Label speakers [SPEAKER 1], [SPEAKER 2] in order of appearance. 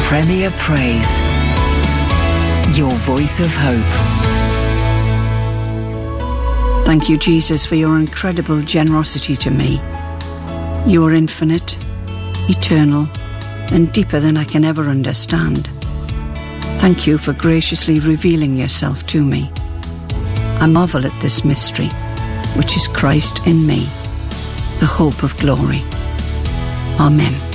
[SPEAKER 1] Premier Praise. Your voice of hope.
[SPEAKER 2] Thank you, Jesus, for your incredible generosity to me. You are infinite, eternal, and deeper than I can ever understand. Thank you for graciously revealing yourself to me. I marvel at this mystery, which is Christ in me, the hope of glory. Amen.